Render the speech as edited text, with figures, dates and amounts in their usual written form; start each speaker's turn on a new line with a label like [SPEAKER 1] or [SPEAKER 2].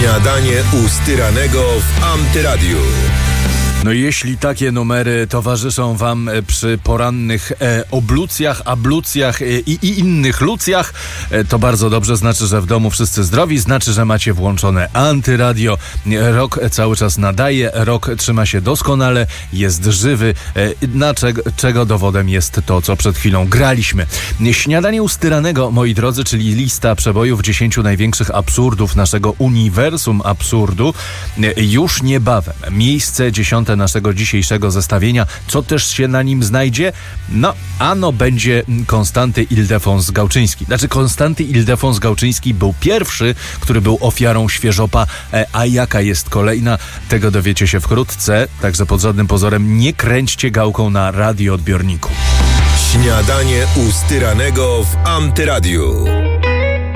[SPEAKER 1] Śniadanie u Styranego w Antyradiu.
[SPEAKER 2] No i jeśli takie numery towarzyszą wam przy porannych oblucjach, ablucjach i innych lucjach, to bardzo dobrze, znaczy, że w domu wszyscy zdrowi, znaczy, że macie włączone Antyradio. Rok cały czas nadaje, rok trzyma się doskonale, jest żywy, czego dowodem jest to, co przed chwilą graliśmy. Śniadanie u Styranego, moi drodzy, czyli lista przebojów 10 największych absurdów naszego uniwersum absurdu, już niebawem. Miejsce 10 naszego dzisiejszego zestawienia. Co też się na nim znajdzie? No, ano będzie Konstanty Ildefons Gałczyński. Znaczy, Konstanty Ildefons Gałczyński był pierwszy, który był ofiarą świeżopa, a jaka jest kolejna? Tego dowiecie się wkrótce, także pod żadnym pozorem nie kręćcie gałką na radioodbiorniku.
[SPEAKER 1] Śniadanie u Styranego w Antyradiu.